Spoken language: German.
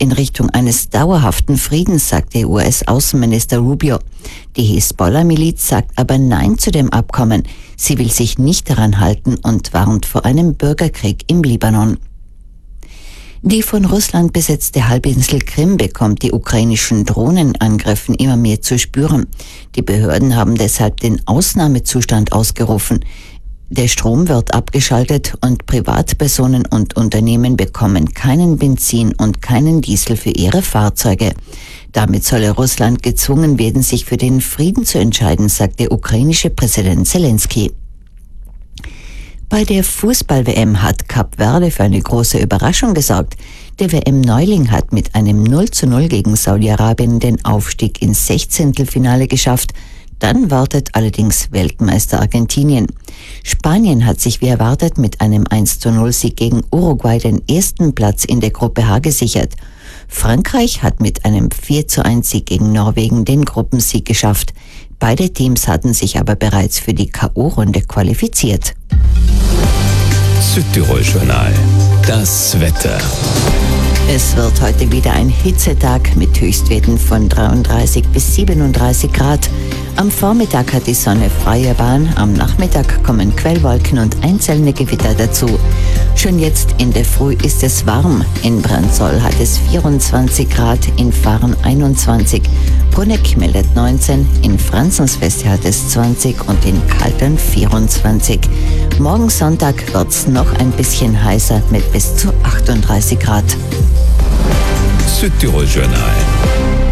in Richtung eines dauerhaften Friedens, sagte US-Außenminister Rubio. Die Hisbollah-Miliz sagt aber Nein zu dem Abkommen. Sie will sich nicht daran halten und warnt vor einem Bürgerkrieg im Libanon. Die von Russland besetzte Halbinsel Krim bekommt die ukrainischen Drohnenangriffen immer mehr zu spüren. Die Behörden haben deshalb den Ausnahmezustand ausgerufen. Der Strom wird abgeschaltet und Privatpersonen und Unternehmen bekommen keinen Benzin und keinen Diesel für ihre Fahrzeuge. Damit solle Russland gezwungen werden, sich für den Frieden zu entscheiden, sagt der ukrainische Präsident Zelensky. Bei der Fußball-WM hat Kap Verde für eine große Überraschung gesorgt. Der WM-Neuling hat mit einem 0:0 gegen Saudi-Arabien den Aufstieg ins Sechzehntelfinale geschafft. Dann wartet allerdings Weltmeister Argentinien. Spanien hat sich wie erwartet mit einem 1:0-Sieg gegen Uruguay den ersten Platz in der Gruppe H gesichert. Frankreich hat mit einem 4:1-Sieg gegen Norwegen den Gruppensieg geschafft. Beide Teams hatten sich aber bereits für die K.O.-Runde qualifiziert. Südtirol-Journal. Das Wetter. Es wird heute wieder ein Hitzetag mit Höchstwerten von 33 bis 37 Grad. Am Vormittag hat die Sonne freie Bahn, am Nachmittag kommen Quellwolken und einzelne Gewitter dazu. Schon jetzt in der Früh ist es warm. In Brandsol hat es 24 Grad, in Fahren 21. Bruneck meldet 19, in Franzensfeste hat es 20 und in Kaltern 24. Morgen Sonntag wird's noch ein bisschen heißer mit bis zu 38 Grad. Südtirol-Journal.